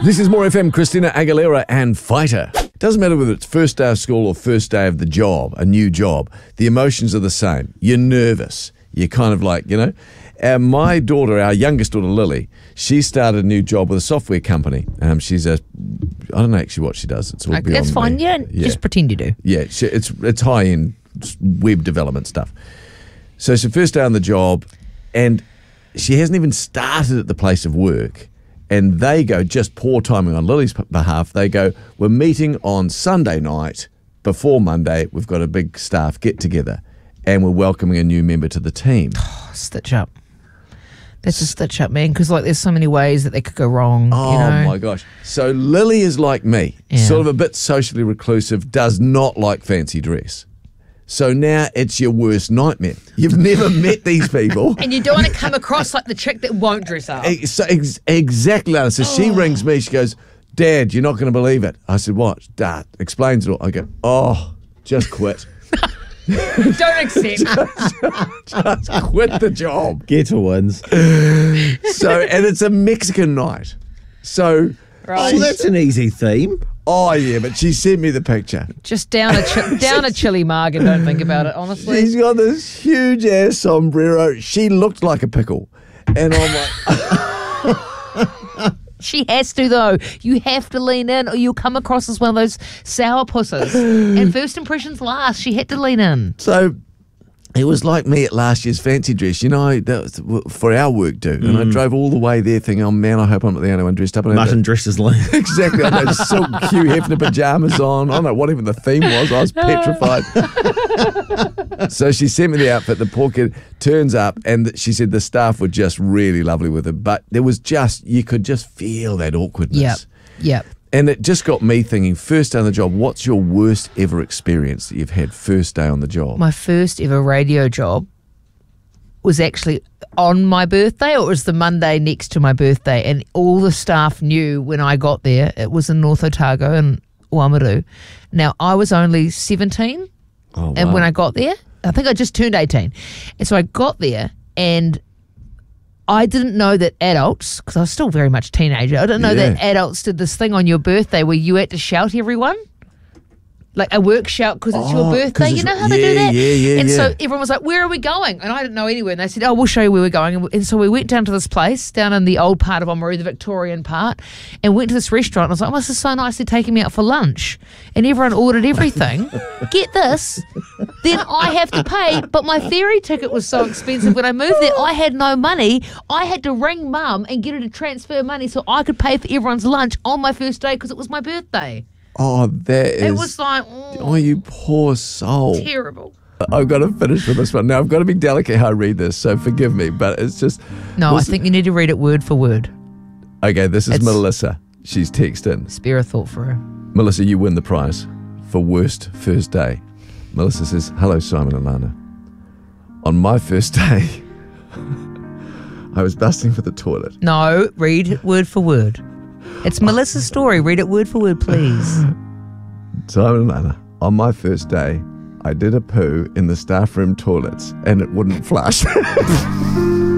This is More FM, Christina Aguilera and Fighter. Doesn't matter whether it's first day of school or first day of the job, a new job. The emotions are the same. You're nervous. You're kind of like, my daughter, our youngest daughter, Lily, she started a new job with a software company. I don't know actually what she does. It's all beyond That's fine. me. Yeah, just pretend you do. Yeah, it's high-end web development stuff. So it's her first day on the job, and she hasn't even started at the place of work. And they go, just poor timing on Lily's behalf, they go, we're meeting on Sunday night before Monday. We've got a big staff get-together, and we're welcoming a new member to the team. Oh, stitch up. That's a stitch up, man, because there's so many ways that they could go wrong. Oh, my gosh. So Lily is like me, sort of a bit socially reclusive, does not like fancy dress. So now it's your worst nightmare. You've never met these people. And you don't want to come across like the chick that won't dress up. Exactly. So she rings me. She goes, Dad, you're not going to believe it. I said, what? Dad explains it all. I go, just quit. Don't accept. just quit the job. Get a wins. So, and it's a Mexican night. So, right. Oh, that's an easy theme. Oh, yeah, but she sent me the picture. Just down a chili mug and don't think about it, honestly. She's got this huge-ass sombrero. She looked like a pickle. And I'm like... She has to, though. You have to lean in or you'll come across as one of those sour pusses. And first impressions last. She had to lean in. So... it was like me at last year's fancy dress, that was for our work do. And I drove all the way there thinking, oh man, I hope I'm not the only one dressed up. And Mutton dresses like. Exactly. I had those silk Hugh Hefner pajamas on. I don't know what even the theme was. I was petrified. So she sent me the outfit. The poor kid turns up and she said the staff were just really lovely with her. But there was you could just feel that awkwardness. Yep. And it just got me thinking, first day on the job, what's your worst ever experience that you've had first day on the job? My first ever radio job was actually on my birthday, or it was the Monday next to my birthday, and all the staff knew when I got there. It was in North Otago in Oamaru. Now, I was only 17, and when I got there, I think I just turned 18. And so I got there, and I didn't know that adults, because I was still very much a teenager, I didn't know that adults did this thing on your birthday where you had to shout everyone. Like a work shout because it's your birthday. You know how to do that? Yeah. So everyone was like, where are we going? And I didn't know anywhere. And they said, we'll show you where we're going. And so we went down to this place, down in the old part of Oamaru, the Victorian part, and went to this restaurant. And I was like, this is so nice. They're taking me out for lunch. And everyone ordered everything. Get this. Then I have to pay. But my ferry ticket was so expensive when I moved there. I had no money. I had to ring Mum and get her to transfer money so I could pay for everyone's lunch on my first day because it was my birthday. Oh, that is... it was like... oh, you poor soul. Terrible. I've got to finish with this one. Now, I've got to be delicate how I read this, so forgive me, but it's just... No, I think you need to read it word for word. Okay, this is Melissa. She's texted. Spare a thought for her. Melissa, you win the prize for worst first day. Melissa says, hello, Simon and Lana. On my first day, I was busting for the toilet. No, read it word for word. It's Melissa's story. Read it word for word, please. Simon and Lana, on my first day, I did a poo in the staff room toilets and it wouldn't flush.